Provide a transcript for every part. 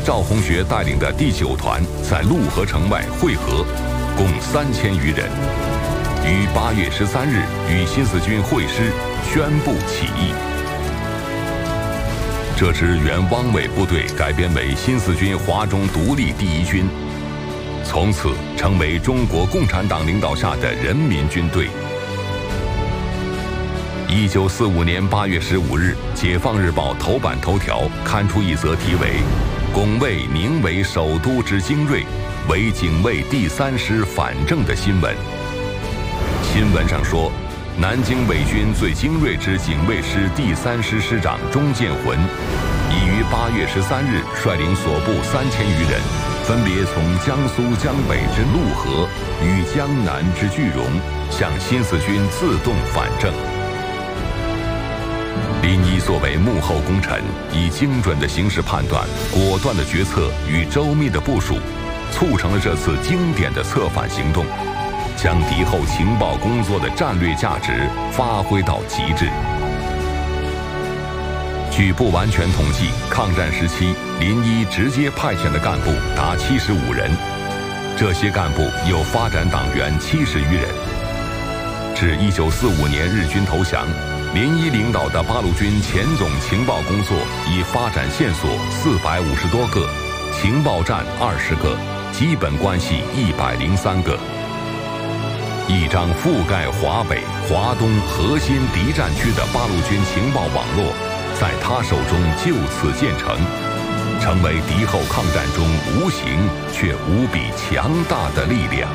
赵洪学带领的第9团在陆河城外会合，共3000余人，于8月13日与新四军会师，宣布起义。这支原汪伪部队改编为新四军华中独立第1军，从此成为中国共产党领导下的人民军队。1945年8月15日，《解放日报》头版头条刊出一则题为“拱卫宁为首都之精锐，为警卫第3师反正”的新闻。新闻上说，南京伪军最精锐之警卫师第3师师长钟建浑，已于8月13日率领所部3000余人，分别从江苏江北之陆河与江南之句容，向新四军自动反正。林一作为幕后功臣，以精准的形势判断、果断的决策与周密的部署，促成了这次经典的策反行动，将敌后情报工作的战略价值发挥到极致。据不完全统计，抗战时期林一直接派遣的干部达75人，这些干部有发展党员70余人。至1945年日军投降，林一领导的八路军前总情报工作已发展线索450多个，情报站20个，基本关系103个。一张覆盖华北、华东核心敌占区的八路军情报网络，在他手中就此建成，成为敌后抗战中无形却无比强大的力量。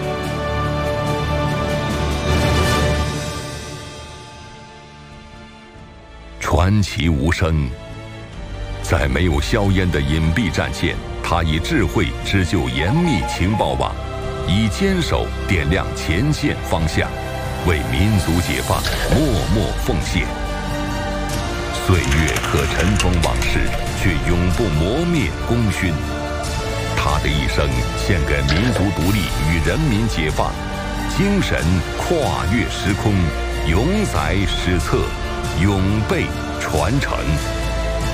传奇无声，在没有硝烟的隐蔽战线，他以智慧织就严密情报网，以坚守点亮前线方向，为民族解放默默奉献。岁月可尘封往事，却永不磨灭功勋。他的一生献给民族独立与人民解放，精神跨越时空，永载史册，永被传承。